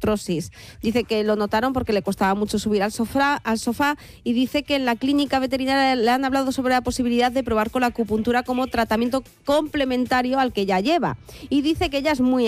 artrosis. Dice que lo notaron porque le costaba mucho subir al sofá y dice que en la clínica veterinaria le han hablado sobre la posibilidad de probar con la acupuntura como tratamiento complementario al que ya lleva. Y dice que ella es muy